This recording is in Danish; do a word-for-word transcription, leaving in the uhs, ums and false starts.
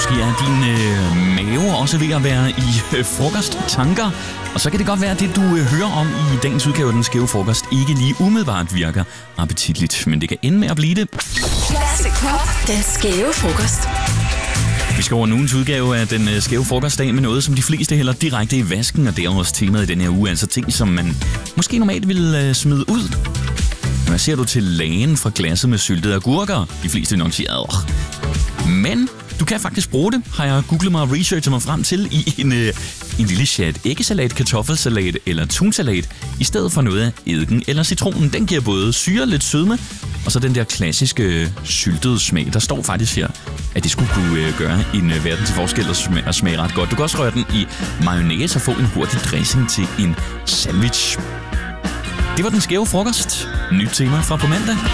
Måske er din øh, mave også ved at være i øh, frokosttanker. Og så kan det godt være, at det, du øh, hører om i dagens udgave af Den Skæve Frokost, ikke lige umiddelbart virker appetitligt. Men det kan ende med at blive det. Classic Pop. Den Skæve Frokost. Vi skal over en ugens udgave af Den øh, Skæve Frokostdag med noget, som de fleste hælder direkte i vasken. Og det er også temaet i den her uge. Altså ting, som man måske normalt ville øh, smide ud. Hvad ser du til lagen fra glasset med syltede agurker? De fleste vil nok sige, adr. Men du kan faktisk bruge det, har jeg googlet mig og researchet mig frem til, i en, øh, en lille chat æggesalat, kartoffelsalat eller tunsalat, i stedet for noget af eddike eller citronen. Den giver både syre, lidt sødme, og så den der klassiske øh, syltede smag. Der står faktisk her, at det skulle kunne øh, gøre en øh, verden til forskel og smage, og smage ret godt. Du kan også røre den i mayonnaise og få en hurtig dressing til en sandwich. Det var Den Skæve Frokost. Nyt tema fra på mandag.